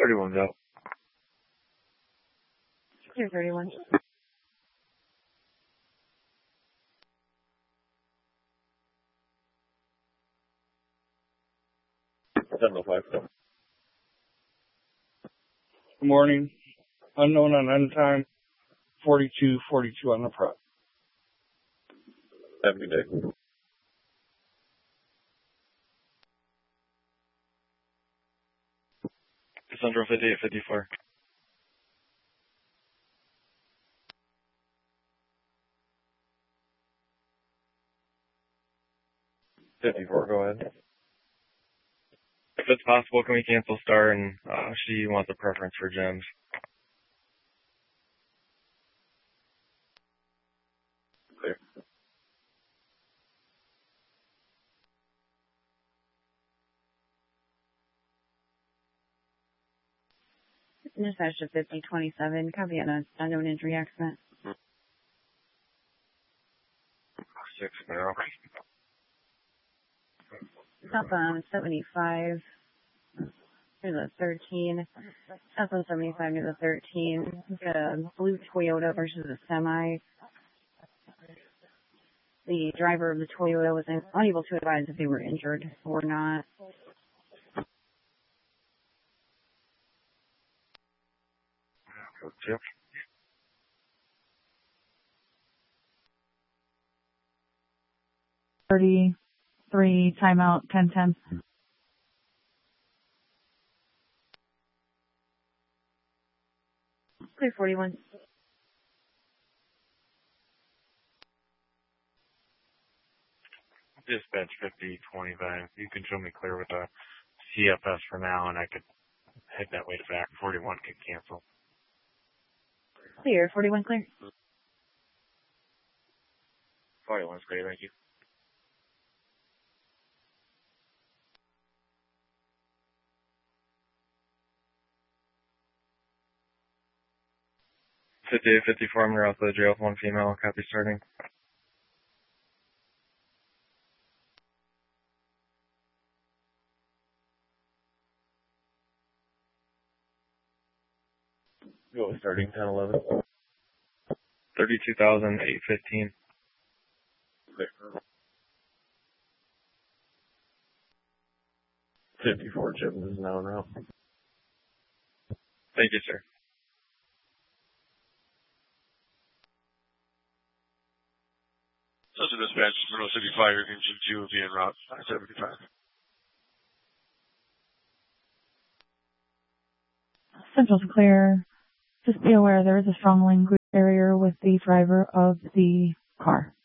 31's out. Clear 31. Good morning. Unknown on end time. 4242 on the prep. Have a good day. Central 5854. Go ahead. If it's possible, can we cancel Star and she wants a preference for gems? Clear. Dispatch to 5027. Copy on an unknown injury accident. 6-0. South on 75 near the 13. South on 75 near the 13. We've got a blue Toyota versus a semi. The driver of the Toyota was unable to advise if they were injured or not. Yep. $33, timeout, 10-10. Clear 41. Dispatch 5025. You can show me clear with a CFS for now, and I could head that way to back. 41 could cancel. Clear 41. Clear. 41's great, thank you. City 54, I'm off the jail. One female, copy starting. Go starting 10-11. 32,815. Clear. 54 gems is now en route. Thank you, sir. Central Dispatch, Monroe City Fire, Engine 2 will be en route 575. Central's clear. Just be aware there is a strong language barrier with the driver of the car.